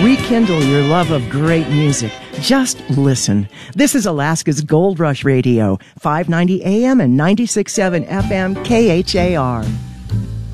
Rekindle your love of great music. Just listen. This is Alaska's Gold Rush Radio, 590 AM and 96.7 FM KHAR.